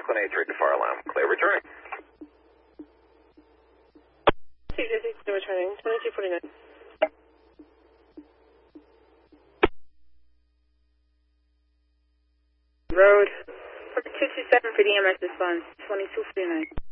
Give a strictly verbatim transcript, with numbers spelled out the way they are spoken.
one eight three to fire alarm. Clear returning. six six two returning, twenty-two forty-nine. Road, two two seven for the E M S response, twenty-two forty-nine.